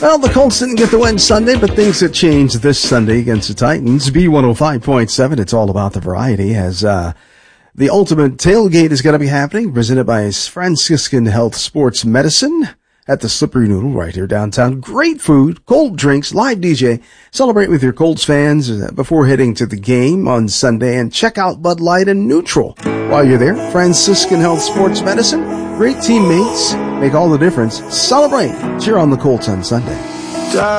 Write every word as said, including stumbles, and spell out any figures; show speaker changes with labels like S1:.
S1: Well, the Colts didn't get the win Sunday, but things have changed this Sunday against the Titans. B one oh five point seven, it's all about the variety, as uh the ultimate tailgate is going to be happening, presented by Franciscan Health Sports Medicine at the Slippery Noodle right here downtown. Great food, cold drinks, live D J. Celebrate with your Colts fans before heading to the game on Sunday, and check out Bud Light and Neutral while you're there. Franciscan Health Sports Medicine, great teammates, make all the difference. Celebrate. Cheer on the Colts on Sunday.